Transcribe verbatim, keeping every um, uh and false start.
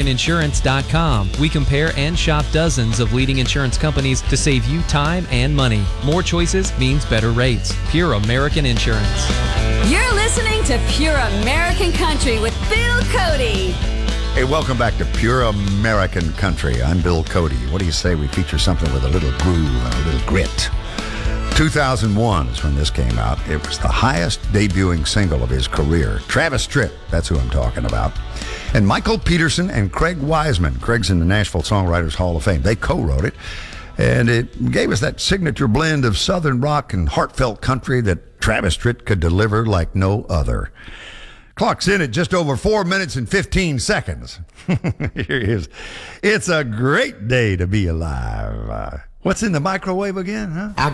american insurance dot com. We compare and shop dozens of leading insurance companies to save you time and money. More choices means better rates. Pure American Insurance. You're listening to Pure American Country with Bill Cody. Hey, welcome back to Pure American Country. I'm Bill Cody. What do you say we feature something with a little groove and a little grit? two thousand one is when this came out. It was the highest debuting single of his career. Travis Tritt, that's who I'm talking about. And Michael Peterson and Craig Wiseman. Craig's in the Nashville Songwriters Hall of Fame. They co-wrote it. And it gave us that signature blend of southern rock and heartfelt country that Travis Tritt could deliver like no other. Clock's in at just over four minutes and fifteen seconds. Here he is. It's a great day to be alive. Uh, what's in the microwave again, huh? I